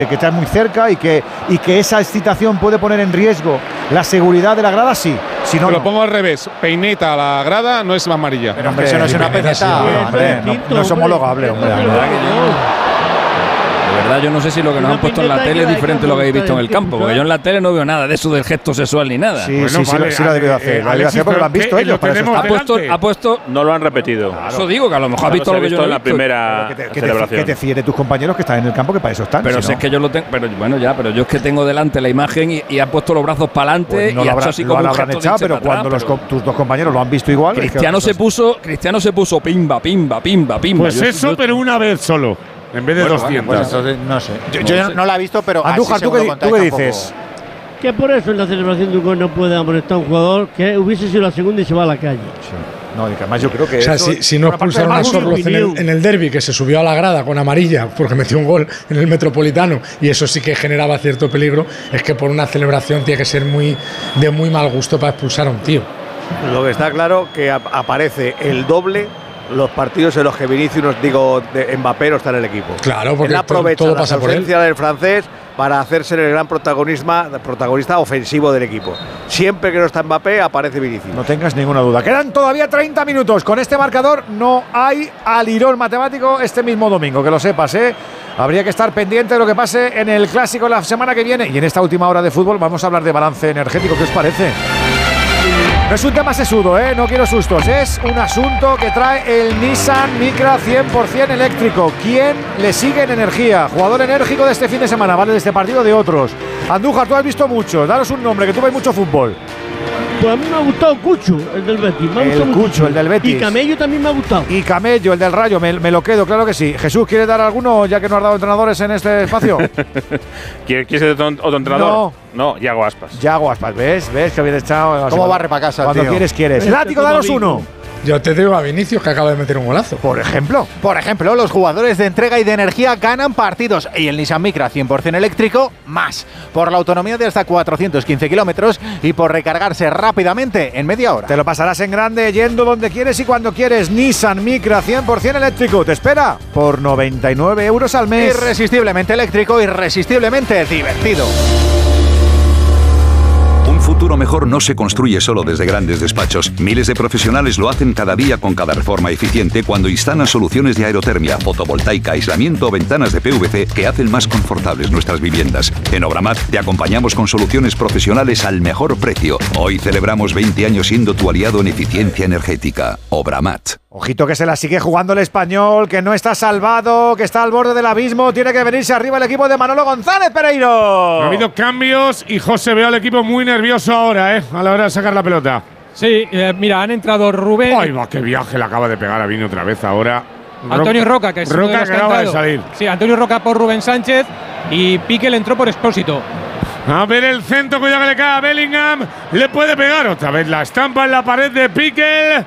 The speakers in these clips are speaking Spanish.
que está muy cerca y que esa excitación puede poner en riesgo la seguridad de la grada, sí. Si no, lo pongo al revés. Peineta a la grada no es amarilla. Pero hombre, eso no es una peineta. No es homologable, hombre. De verdad, yo no sé si lo que nos han puesto en la tele es diferente a lo que habéis visto en el campo, porque yo en la tele no veo nada de eso del gesto sexual ni nada. Sí, bueno, sí lo ha debido hacer. Lo ha debido hacer porque lo han visto ellos. Ha puesto. No lo han repetido. Claro. Eso digo, que a lo mejor ha visto lo que yo no he en la visto. primera celebración. Que te fíes de tus compañeros que están en el campo, que para eso están. Pero si es que yo lo tengo. Pero bueno, ya, pero yo es que tengo delante la imagen y ha puesto los brazos para adelante y ha hecho así como un gesto echado, pero cuando tus dos compañeros lo han visto igual. Cristiano se puso pimba. Pues eso, pero una vez solo. En vez de 200. Pues entonces, no sé. Yo no la he visto, pero Andújar, ¿tú qué dices? Que por eso en la celebración de un gol no puede amonestar a un jugador que hubiese sido la segunda y se va a la calle. Sí. No, y que además yo creo que. O sea, si no expulsaron a Sorloz en el derbi, que se subió a la grada con amarilla porque metió un gol en el Metropolitano, y eso sí que generaba cierto peligro, es que por una celebración tiene que ser de muy mal gusto para expulsar a un tío. Lo que está claro que aparece el doble los partidos en los que Vinicius, Mbappé no está en el equipo. Claro, porque él aprovecha todo la pasa ausencia del francés para hacerse el gran protagonista ofensivo del equipo. Siempre que no está Mbappé, aparece Vinicius. No tengas ninguna duda. Quedan todavía 30 minutos. Con este marcador no hay alirón matemático este mismo domingo, que lo sepas, ¿eh? Habría que estar pendiente de lo que pase en el Clásico la semana que viene. Y en esta última hora de fútbol vamos a hablar de balance energético. ¿Qué os parece? No es un tema sesudo, no quiero sustos. Es un asunto que trae el Nissan Micra 100% eléctrico. ¿Quién le sigue en energía? Jugador enérgico de este fin de semana, ¿vale? De este partido, de otros. Andújar, tú has visto mucho. Daros un nombre, que tú ves mucho fútbol. Pues a mí me ha gustado Cucho, el del Betis. El del Betis. Y Camello también me ha gustado. Y Camello, el del Rayo, me lo quedo, claro que sí. Jesús, ¿quieres dar alguno, ya que no has dado entrenadores en este espacio? ¿Quieres otro entrenador? No, Yago Aspas. Yago Aspas, ¿ves que habéis echado? ¿Cómo barre para casa, cuando tío? Quieres. Látigo, danos uno. Yo te digo a Vinicius, que acaba de meter un golazo. Por ejemplo, los jugadores de entrega y de energía ganan partidos, y el Nissan Micra 100% eléctrico más, por la autonomía de hasta 415 kilómetros y por recargarse rápidamente en media hora. Te lo pasarás en grande yendo donde quieres y cuando quieres. Nissan Micra 100% eléctrico te espera por 99 euros al mes. Irresistiblemente eléctrico, irresistiblemente divertido. Un futuro mejor no se construye solo desde grandes despachos. Miles de profesionales lo hacen cada día con cada reforma eficiente cuando instalan soluciones de aerotermia, fotovoltaica, aislamiento o ventanas de PVC que hacen más confortables nuestras viviendas. En Obramat te acompañamos con soluciones profesionales al mejor precio. Hoy celebramos 20 años siendo tu aliado en eficiencia energética. Obramat. Ojito que se la sigue jugando el Español, que no está salvado, que está al borde del abismo. Tiene que venirse arriba el equipo de Manolo González Pereiro. Ha habido cambios y José ve al equipo muy nervioso ahora, a la hora de sacar la pelota. Sí, mira, han entrado Rubén. ¡Ay, va, qué viaje le acaba de pegar a Vini otra vez ahora! Antonio Roca, que es uno de los que acaba de salir. Sí, Antonio Roca por Rubén Sánchez y Piqué entró por Expósito. A ver el centro, cuidado que le cae a Bellingham. Le puede pegar otra vez la estampa en la pared de Piqué.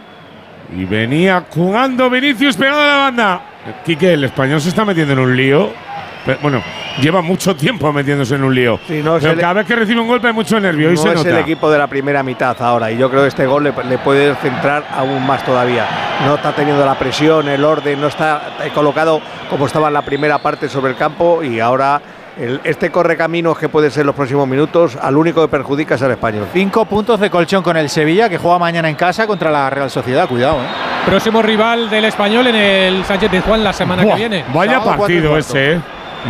Y venía jugando Vinicius pegado a la banda. Quique, el español se está metiendo en un lío. Pero, bueno, lleva mucho tiempo metiéndose en un lío. Sí, pero cada vez que recibe un golpe hay mucho nervio. Y se nota. Es el equipo de la primera mitad ahora. Y yo creo que este gol le puede centrar aún más todavía. No está teniendo la presión, el orden, no está colocado como estaba en la primera parte sobre el campo. Y ahora este correcaminos que puede ser los próximos minutos, al único que perjudica es al Español. 5 puntos de colchón con el Sevilla, que juega mañana en casa contra la Real Sociedad. Cuidado, Próximo rival del Español en el Sánchez Pizjuán la semana que viene. Vaya partido ese,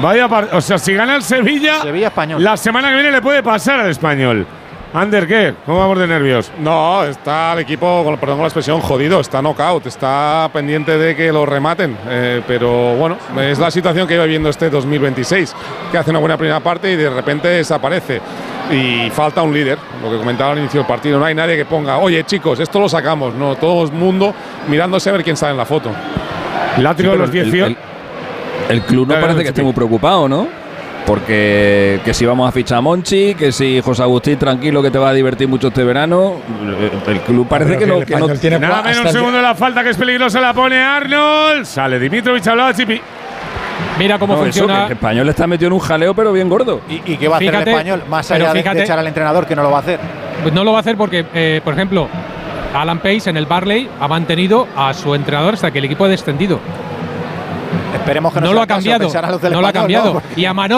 o sea, si gana el Sevilla Español, la semana que viene le puede pasar al Español. Ander, ¿qué? ¿Cómo vamos de nervios? No, está el equipo, perdón con la expresión, jodido, está knockout, está pendiente de que lo rematen, pero bueno, es la situación que iba viviendo este 2026, que hace una buena primera parte y de repente desaparece. Y falta un líder, lo que comentaba al inicio del partido, no hay nadie que ponga, oye chicos, esto lo sacamos, no, todo el mundo mirándose a ver quién sale en la foto. Látigo de los 18. El club no parece que esté muy preocupado, ¿no? Porque que si vamos a fichar a Monchi, que si José Agustín tranquilo que te va a divertir mucho este verano, el club parece que no tiene. Nada menos un segundo de la falta, que es peligrosa, la pone Arnold, sale Dimitrovic, hablaba Chipi. Mira cómo funciona. El Español está metido en un jaleo pero bien gordo. ¿Y qué va a hacer el Español? Más allá de echar al entrenador, que no lo va a hacer. Pues no lo va a hacer porque, por ejemplo, Alan Pace en el Barley ha mantenido a su entrenador hasta que el equipo ha descendido. Esperemos que no lo ha cambiado. No lo ha cambiado. Y a Manolo